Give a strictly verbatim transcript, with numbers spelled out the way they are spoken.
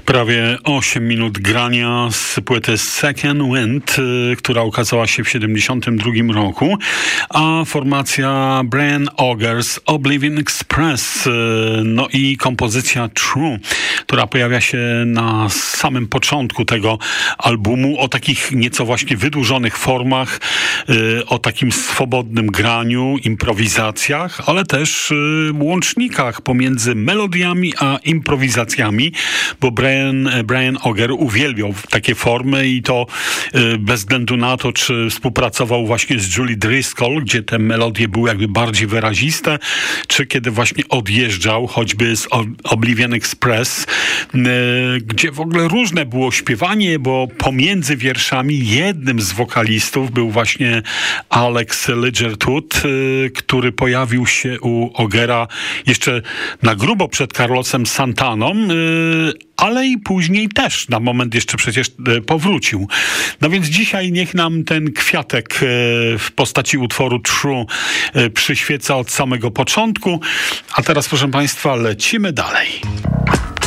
Prawie osiem minut grania z płyty Second Wind, która ukazała się w siedemdziesiątym drugim roku, a formacja Brian Auger's Oblivion Express, no i kompozycja True, która pojawia się na samym początku tego albumu, o takich nieco właśnie wydłużonych formach, o takim swobodnym graniu, improwizacjach, ale też łącznikach pomiędzy melodiami a improwizacjami, bo Brian Brian Auger uwielbiał takie formy i to bez względu na to, czy współpracował właśnie z Julie Driscoll, gdzie te melodie były jakby bardziej wyraziste, czy kiedy właśnie odjeżdżał choćby z Oblivion Express, gdzie w ogóle różne było śpiewanie, bo pomiędzy wierszami jednym z wokalistów był właśnie Alex Ligertwood, który pojawił się u Augera jeszcze na grubo przed Carlosem Santaną, ale i później też na moment jeszcze przecież powrócił. No więc dzisiaj niech nam ten kwiatek w postaci utworu True przyświeca od samego początku. A teraz, proszę Państwa, lecimy dalej.